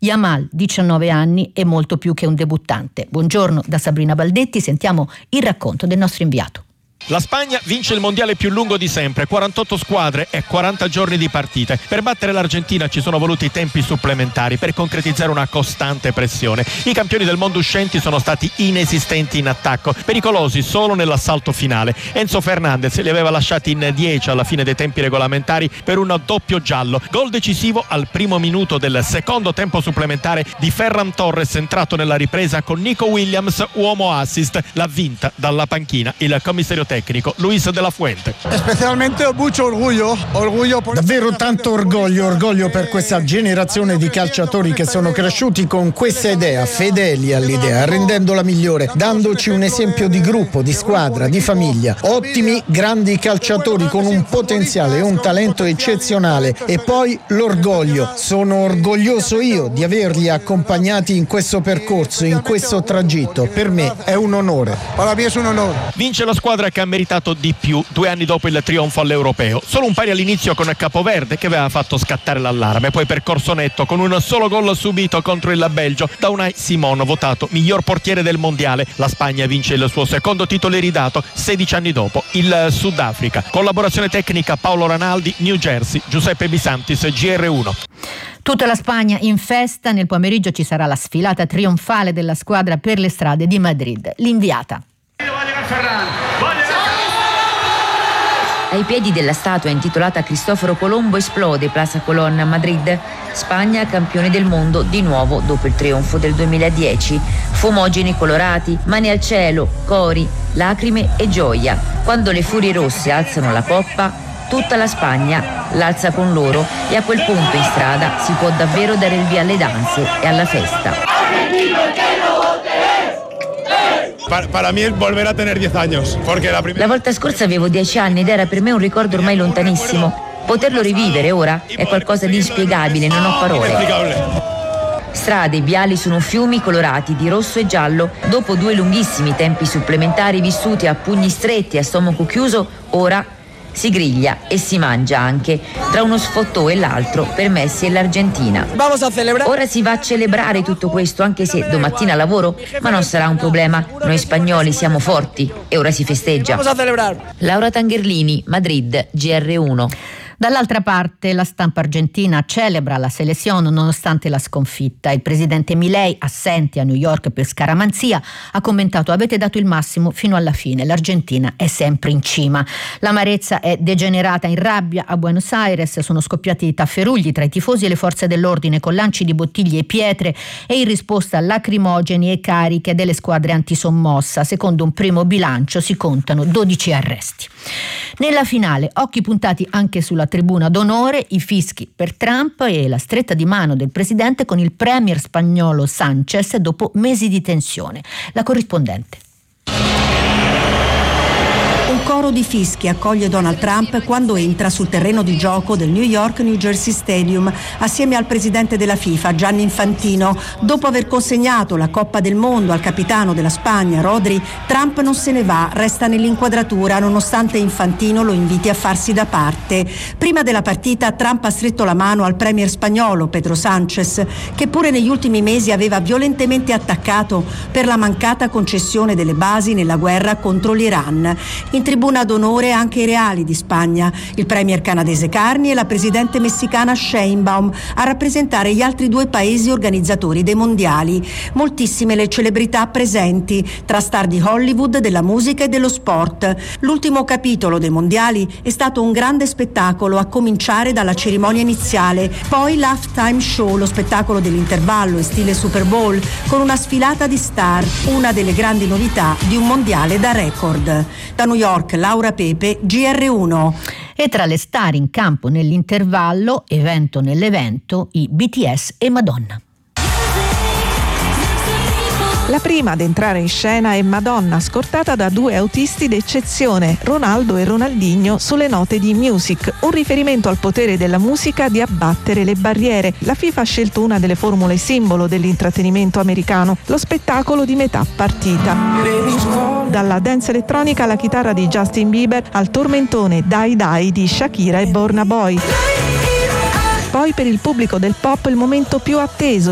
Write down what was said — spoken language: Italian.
Yamal, 19 anni e molto più che un debuttante. Buongiorno da Sabrina Baldetti, sentiamo il racconto del nostro inviato. La Spagna vince il mondiale più lungo di sempre, 48 squadre e 40 giorni di partite. Per battere l'Argentina ci sono voluti tempi supplementari per concretizzare una costante pressione. I campioni del mondo uscenti sono stati inesistenti in attacco, pericolosi solo nell'assalto finale. Enzo Fernandez li aveva lasciati in 10 alla fine dei tempi regolamentari per un doppio giallo. Gol decisivo al primo minuto del secondo tempo supplementare di Ferran Torres, entrato nella ripresa con Nico Williams, uomo assist. L'ha vinta dalla panchina il commissario tecnico Luis de la Fuente. Specialmente mucho orgoglio davvero tanto orgoglio per questa generazione di calciatori che sono cresciuti con questa idea, fedeli all'idea, rendendola migliore, dandoci un esempio di gruppo, di squadra, di famiglia. Ottimi, grandi calciatori con un potenziale e un talento eccezionale. E poi l'orgoglio. Sono orgoglioso io di averli accompagnati in questo percorso, in questo tragitto. Per me è un onore. Vince la squadra che ha meritato di più 2 anni dopo il trionfo all'Europeo. Solo un pari all'inizio con Capoverde che aveva fatto scattare l'allarme, poi percorso netto con un solo gol subito contro il Belgio da Unai Simon, votato miglior portiere del mondiale. La Spagna vince il suo secondo titolo iridato 16 anni dopo il Sudafrica. Collaborazione tecnica Paolo Ranaldi, New Jersey, Giuseppe Bisantis, GR1. Tutta la Spagna in festa, nel pomeriggio ci sarà la sfilata trionfale della squadra per le strade di Madrid. L'inviata. Ai piedi della statua intitolata Cristoforo Colombo esplode Plaza Colón a Madrid. Spagna campione del mondo di nuovo dopo il trionfo del 2010. Fumogeni colorati, mani al cielo, cori, lacrime e gioia. Quando le furie rosse alzano la coppa, tutta la Spagna l'alza con loro e a quel punto in strada si può davvero dare il via alle danze e alla festa. Para mí es volver a tener 10 años, porque La volta scorsa avevo 10 anni ed era per me un ricordo ormai lontanissimo. Poterlo rivivere ora è qualcosa di inspiegabile, non ho parole. Strade e viali sono fiumi colorati di rosso e giallo. Dopo 2 lunghissimi tempi supplementari vissuti a pugni stretti e a stomaco chiuso, ora si griglia e si mangia anche, tra uno sfottò e l'altro, per Messi e l'Argentina. Ora si va a celebrare tutto questo, anche se domattina lavoro, ma non sarà un problema. Noi spagnoli siamo forti e ora si festeggia. Laura Tangherlini, Madrid, GR1. Dall'altra parte la stampa argentina celebra la selezione nonostante la sconfitta. Il presidente Milei, assente a New York per scaramanzia, ha commentato: avete dato il massimo fino alla fine, l'Argentina è sempre in cima. L'amarezza è degenerata in rabbia a Buenos Aires, sono scoppiati i tafferugli tra i tifosi e le forze dell'ordine con lanci di bottiglie e pietre e in risposta lacrimogeni e cariche delle squadre antisommossa. Secondo un primo bilancio si contano 12 arresti. Nella finale occhi puntati anche sulla tribuna d'onore, i fischi per Trump e la stretta di mano del presidente con il premier spagnolo Sánchez dopo mesi di tensione. La corrispondente. Un coro di fischi accoglie Donald Trump quando entra sul terreno di gioco del New York New Jersey Stadium assieme al presidente della FIFA Gianni Infantino. Dopo aver consegnato la Coppa del Mondo al capitano della Spagna Rodri, Trump non se ne va, resta nell'inquadratura nonostante Infantino lo inviti a farsi da parte. Prima della partita Trump ha stretto la mano al premier spagnolo Pedro Sánchez, che pure negli ultimi mesi aveva violentemente attaccato per la mancata concessione delle basi nella guerra contro l'Iran. In tribuna d'onore anche i reali di Spagna, il premier canadese Carney e la presidente messicana Sheinbaum a rappresentare gli altri 2 paesi organizzatori dei mondiali. Moltissime le celebrità presenti, tra star di Hollywood, della musica e dello sport. L'ultimo capitolo dei mondiali è stato un grande spettacolo, a cominciare dalla cerimonia iniziale, poi l'halftime show, lo spettacolo dell'intervallo in stile Super Bowl, con una sfilata di star, una delle grandi novità di un mondiale da record. Da New York, Laura Pepe, GR1. E tra le star in campo nell'intervallo, evento nell'evento, i BTS e Madonna. La prima ad entrare in scena è Madonna, scortata da 2 autisti d'eccezione, Ronaldo e Ronaldinho, sulle note di Music, un riferimento al potere della musica di abbattere le barriere. La FIFA ha scelto una delle formule simbolo dell'intrattenimento americano, lo spettacolo di metà partita. Dalla dance elettronica alla chitarra di Justin Bieber al tormentone Die Die di Shakira e Burna Boy. Poi per il pubblico del pop il momento più atteso,